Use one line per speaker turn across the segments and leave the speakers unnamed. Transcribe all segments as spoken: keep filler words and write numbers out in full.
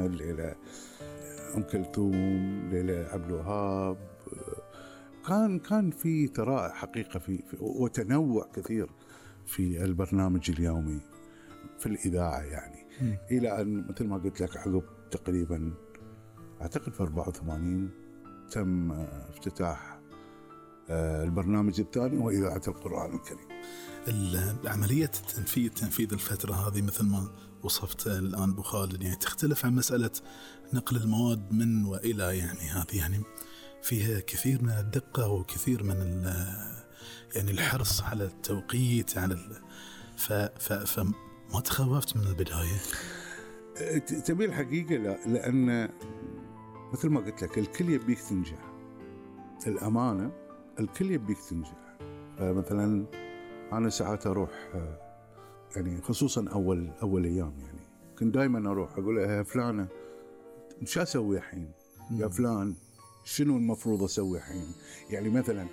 ليلة أم كلثوم، ليلة عبد الوهاب. كان كان في ثراء حقيقة في, في وتنوع كثير في البرنامج اليومي في الإذاعة يعني. م. إلى أن مثل ما قلت لك عقب تقريبا أعتقد في أربعة وثمانين تم افتتاح البرنامج الثاني وإذاعة القرآن الكريم.
العملية التنفيذ تنفيذ الفترة هذه مثل ما وصفت الآن أبو خالد يعني تختلف عن مسألة نقل المواد من وإلى، يعني هذه يعني فيها كثير من الدقة وكثير من يعني الحرص على التوقيت على ف ف فما تخوفت من البداية؟
تبي الحقيقة لا، لأن مثل ما قلت لك الكل يبيك تنجح، الأمانة الكل يبيك تنجح. مثلا أنا ساعات أروح يعني خصوصا أول أول أيام يعني كنت دائما أروح أقول يا فلانة مش أسوي الحين، يا فلان شنو المفروض أسوي الحين. يعني مثلا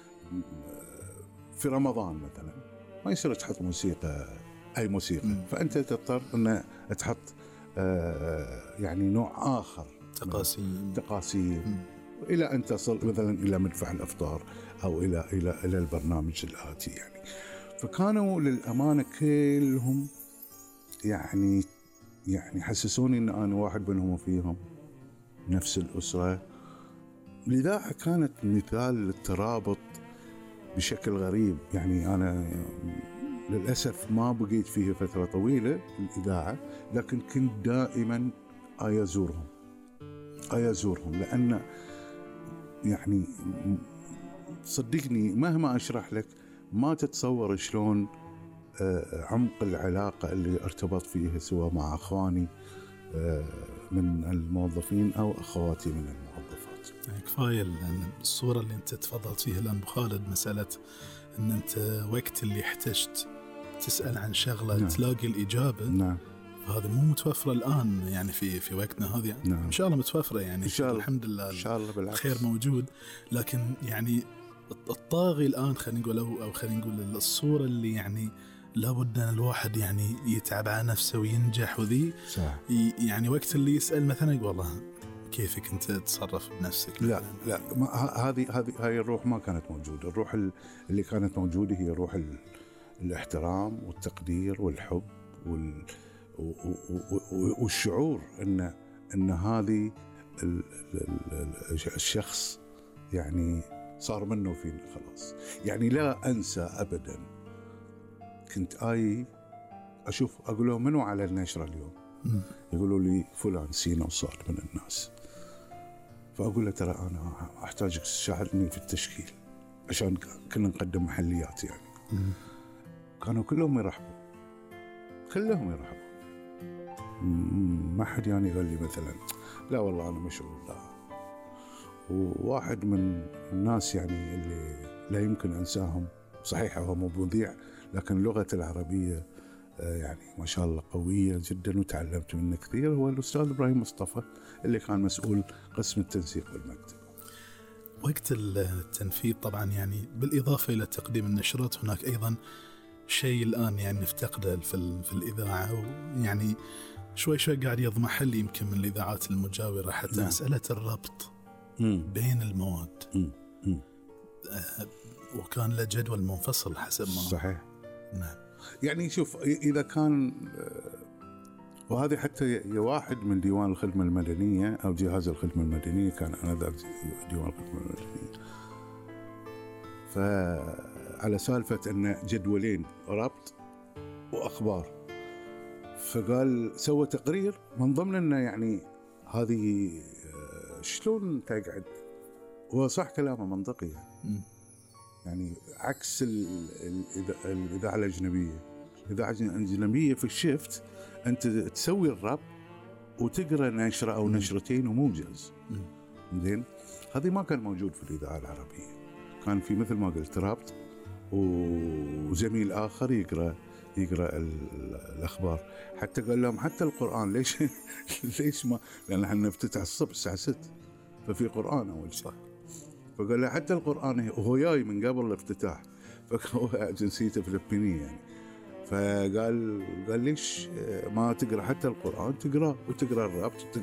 في رمضان مثلا ما يصير تحط موسيقى أي موسيقى، م. فأنت تضطر أن تحط يعني نوع آخر
تقاسيم
تقاسيم إلى أن تصل مثلا إلى مدفع الأفطار أو إلى إلى إلى البرنامج الآتي يعني. فكانوا للأمانة كلهم يعني يعني حسسوني إن أنا واحد منهم وفيهم نفس الأسرة. الإذاعة كانت مثال للترابط بشكل غريب يعني. أنا للأسف ما بقيت فيه فترة طويلة في الإذاعة، لكن كنت دائما أزورهم أزورهم لأن يعني صدقني مهما أشرح لك ما تتصور شلون عمق العلاقة اللي ارتبط فيها سواء مع أخواني من الموظفين أو أخواتي من الموظفات.
يعني كفاية الصورة اللي أنت تفضلت فيها الآن أبو خالد، مسألة أن أنت وقت اللي احتجت تسأل عن شغلة نعم. تلاقي الإجابة نعم. هذا مو متوفرة الآن يعني في في وقتنا هذا نعم. إن شاء الله متوفرة يعني إن شاء الله. الحمد لله
إن شاء الله بالعكس.
الخير موجود، لكن يعني الطاغي الآن خلينا نقول أو خلينا نقول الصورة اللي يعني لابد أن الواحد يعني يتعب على نفسه وينجح وذي صح. يعني وقت اللي يسأل مثلا يقول والله كيفك أنت تتصرف بنفسك.
لا لا هذه هذه هاي الروح ما كانت موجودة. الروح اللي كانت موجودة هي روح الاحترام والتقدير والحب وال والشعور ان ان هذه الشخص يعني صار منه فينا خلاص. يعني لا انسى ابدا كنت اي اشوف اقول لهم منو على النشره اليوم، يقولوا لي فلان سينا وصاد من الناس، فاقول له ترى انا احتاجك تساعدني في التشكيل عشان كنا نقدم محليات يعني. كانوا كلهم يرحبوا كلهم يرحبوا ما حد يعني قال لي مثلا لا والله أنا مشغول. لا، وواحد من الناس يعني اللي لا يمكن أنساهم، صحيح هو مذيع لكن اللغة العربية يعني ما شاء الله قوية جدا وتعلمت منه كثير، هو الأستاذ إبراهيم مصطفى اللي كان مسؤول قسم التنسيق والمكتب.
وقت التنفيذ طبعا يعني بالإضافة إلى تقديم النشرات هناك أيضا شيء الآن يعني نفتقده في, في الإذاعة، ويعني شوي شوي قاعد يضمحل يمكن من الإذاعات المجاورة حتى نعم. مسألة الربط مم. بين المواد مم. مم. آه وكان له جدول منفصل حسب ما
صحيح
نعم.
يعني شوف إذا كان وهذه حتى واحد من ديوان الخدمة المدنية أو جهاز الخدمة المدنية كان أنا ذاك ديوان الخدمة المدنية، فعلى سالفة أن جدولين ربط وأخبار، فقال سوى تقرير من ضمن أنه يعني هذه شلون تقعد، وصح كلامه منطقي يعني, يعني عكس الإذاعة الأجنبية. الإذاعة الأجنبية في الشيفت أنت تسوي الربط وتقرأ نشرة أو نشرتين وموجز زين. هذه ما كان موجود في الإذاعة العربية، كان في مثل ما قلت ربط وزميل آخر يقرأ يقرأ الأخبار. حتى قال لهم حتى القرآن ليش ليش ما، لأن احنا نفتتح الصبح الساعة ستة ففي قرآن أول شيء، فقال له حتى القرآن وهو جاي من قبل الافتتاح، فهو جنسيته فلبينية يعني، فقال قال ليش ما تقرأ حتى القرآن، تقرأ وتقرأ الربط